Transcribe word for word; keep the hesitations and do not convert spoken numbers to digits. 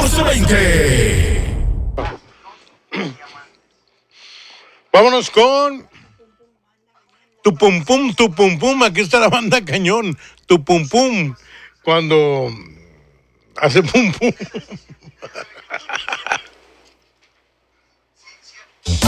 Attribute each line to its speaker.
Speaker 1: catorce veinte.
Speaker 2: Vámonos con Tu Pum Pum, Tu Pum Pum. Aquí está la banda Cañón. Tu Pum Pum. Cuando hace pum pum.